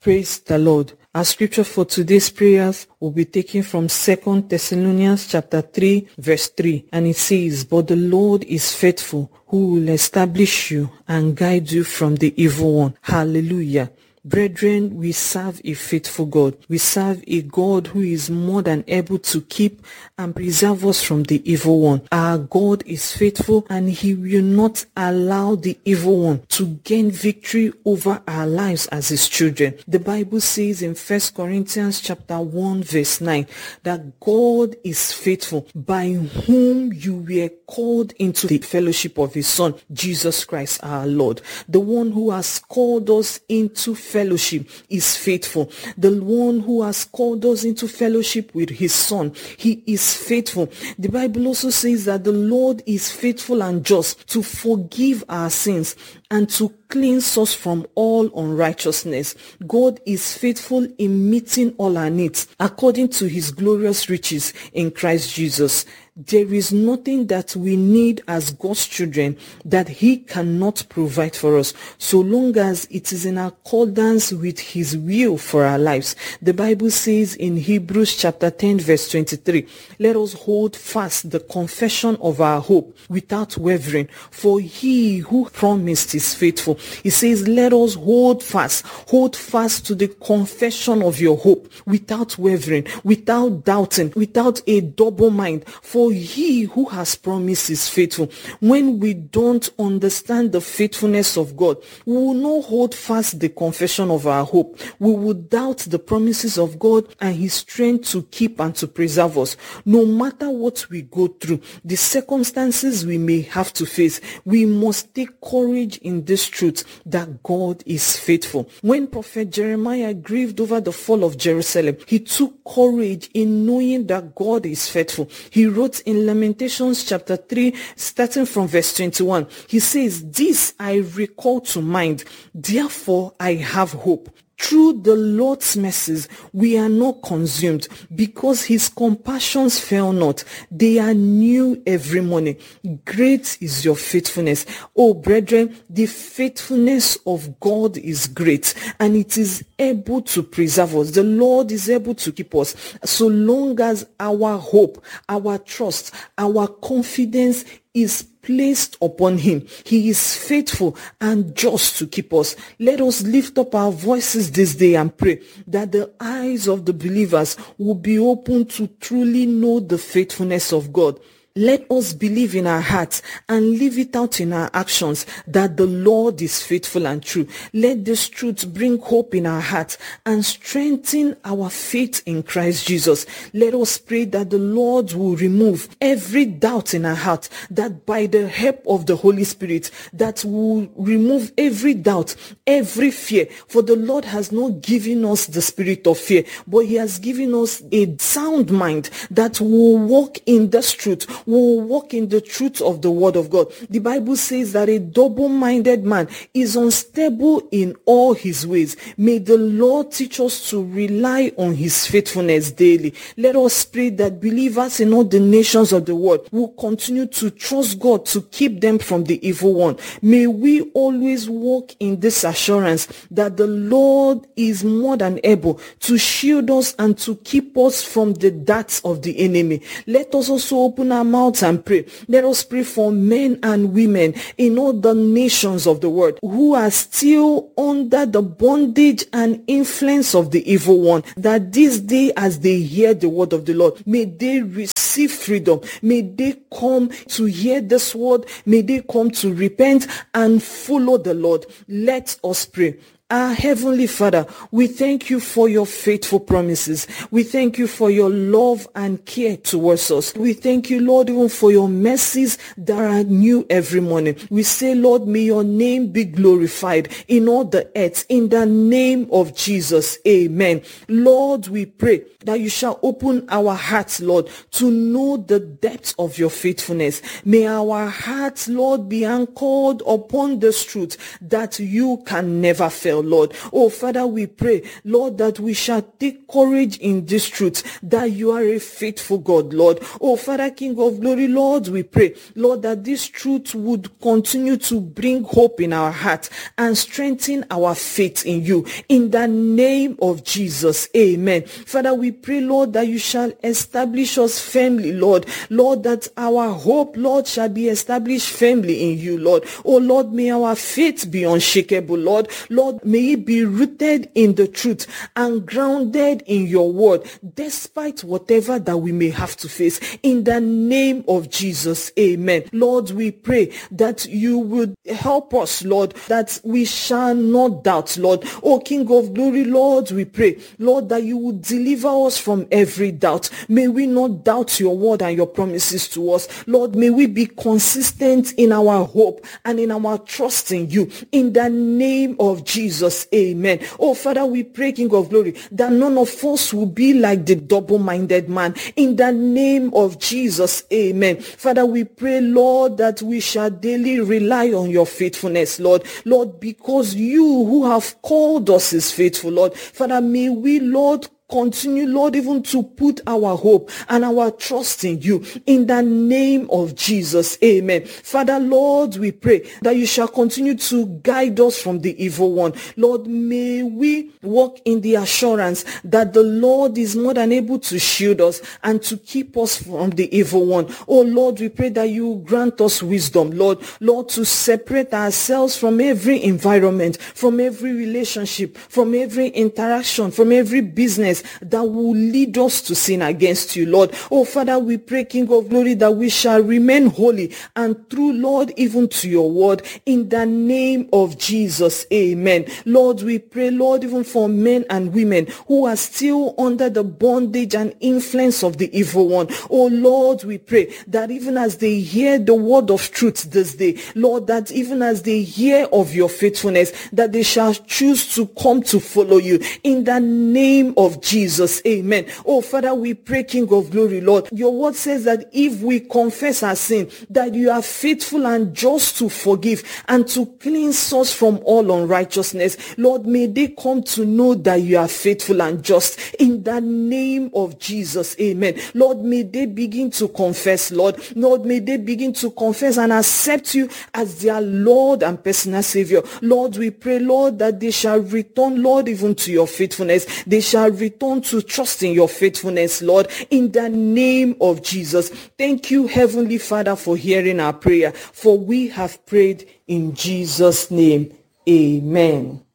Praise the Lord. Our scripture for today's prayers will be taken from 2 Thessalonians chapter 3 verse 3, and it says, "But the Lord is faithful, who will establish you and guide you from the evil one." Hallelujah. Brethren, we serve a faithful God. We serve a God who is more than able to keep and preserve us from the evil one. Our God is faithful, and he will not allow the evil one to gain victory over our lives as his children. The Bible says in 1 Corinthians chapter 1 verse 9 that God is faithful, by whom you were called into the fellowship of his Son, Jesus Christ our Lord. The one who has called us into fellowship is faithful. The one who has called us into fellowship with his Son, he is faithful. The Bible also says that the Lord is faithful and just to forgive our sins and to cleanse us from all unrighteousness. God is faithful in meeting all our needs according to his glorious riches in Christ Jesus. There is nothing that we need as God's children that he cannot provide for us, so long as it is in accordance with his will for our lives. The Bible says in Hebrews chapter 10 verse 23, "Let us hold fast the confession of our hope without wavering, for he who promised is faithful." He says, let us hold fast to the confession of your hope without wavering, without doubting, without a double mind, for he who has promised is faithful. When we don't understand the faithfulness of God, we will not hold fast the confession of our hope. We will doubt the promises of God and his strength to keep and to preserve us. No matter what we go through, the circumstances we may have to face, we must take courage in this truth that God is faithful. When Prophet Jeremiah grieved over the fall of Jerusalem, he took courage in knowing that God is faithful. He wrote in Lamentations chapter 3, starting from verse 21, he says, "This I recall to mind, therefore I have hope. Through the Lord's mercies we are not consumed, because his compassions fail not. They are new every morning. Great is your faithfulness." Oh, brethren, the faithfulness of God is great, and it is able to preserve us. The Lord is able to keep us, so long as our hope, our trust, our confidence is placed upon him. He is faithful and just to keep us. Let us lift up our voices this day and pray that the eyes of the believers will be open to truly know the faithfulness of God. Let us believe in our hearts and live it out in our actions that the Lord is faithful and true. Let this truth bring hope in our hearts and strengthen our faith in Christ Jesus. Let us pray that the Lord will remove every doubt in our heart, that by the help of the Holy Spirit, that will remove every doubt, every fear. For the Lord has not given us the spirit of fear, but he has given us a sound mind that will walk in this truth, will walk in the truth of the word of God. The Bible says that a double-minded man is unstable in all his ways. May the Lord teach us to rely on his faithfulness daily. Let us pray that believers in all the nations of the world will continue to trust God to keep them from the evil one. May we always walk in this assurance that the Lord is more than able to shield us and to keep us from the darts of the enemy. Let us also open our mouths and pray. Let us pray for men and women in all the nations of the world who are still under the bondage and influence of the evil one, that this day as they hear the word of the Lord, may they receive freedom. May they come to hear this word. May they come to repent and follow the Lord. Let us pray. Our Heavenly Father, we thank you for your faithful promises. We thank you for your love and care towards us. We thank you, Lord, even for your mercies that are new every morning. We say, Lord, may your name be glorified in all the earth. In the name of Jesus, amen. Lord, we pray that you shall open our hearts, Lord, to know the depth of your faithfulness. May our hearts, Lord, be anchored upon this truth that you can never fail. Lord. Oh, Father, we pray, Lord, that we shall take courage in this truth, that you are a faithful God, Lord. Oh, Father, King of glory, Lord, we pray, Lord, that this truth would continue to bring hope in our heart and strengthen our faith in you. In the name of Jesus, amen. Father, we pray, Lord, that you shall establish us firmly, Lord. Lord, that our hope, Lord, shall be established firmly in you, Lord. Oh, Lord, may our faith be unshakable, Lord. Lord, may it be rooted in the truth and grounded in your word, despite whatever that we may have to face. In the name of Jesus, amen. Lord, we pray that you would help us, Lord, that we shall not doubt, Lord. Oh, King of glory, Lord, we pray, Lord, that you would deliver us from every doubt. May we not doubt your word and your promises to us. Lord, may we be consistent in our hope and in our trust in you. In the name of Jesus, amen. Oh, Father, we pray, King of glory, that none of us will be like the double-minded man. In the name of Jesus, amen. Father, we pray, Lord, that we shall daily rely on your faithfulness, Lord. Lord, because you who have called us is faithful, Lord. Father, may we, Lord, continue, Lord, even to put our hope and our trust in you. In the name of Jesus, amen. Father, Lord, we pray that you shall continue to guide us from the evil one. Lord, may we walk in the assurance that the Lord is more than able to shield us and to keep us from the evil one. Oh, Lord, we pray that you grant us wisdom, Lord. Lord, to separate ourselves from every environment, from every relationship, from every interaction, from every business that will lead us to sin against you, Lord. Oh, Father, we pray, King of glory, that we shall remain holy and true, Lord, even to your word. In the name of Jesus, amen. Lord, we pray, Lord, even for men and women who are still under the bondage and influence of the evil one. Oh, Lord, we pray that even as they hear the word of truth this day, Lord, that even as they hear of your faithfulness, that they shall choose to come to follow you. In the name of Jesus, amen. Oh, Father, we pray, King of glory, Lord, your word says that if we confess our sin, that you are faithful and just to forgive and to cleanse us from all unrighteousness. Lord, may they come to know that you are faithful and just. In the name of Jesus, amen. Lord, may they begin to confess, Lord. Lord, may they begin to confess and accept you as their Lord and personal Savior. Lord, we pray, Lord, that they shall return, Lord, even to your faithfulness. They shall return to trust in your faithfulness, Lord, in the name of Jesus. Thank you, Heavenly Father, for hearing our prayer, for we have prayed in Jesus' name. Amen.